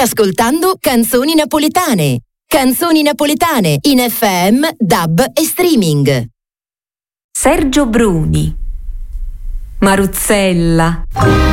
ascoltando Canzoni Napoletane. Canzoni napoletane in FM, DAB e streaming. Sergio Bruni, Maruzzella.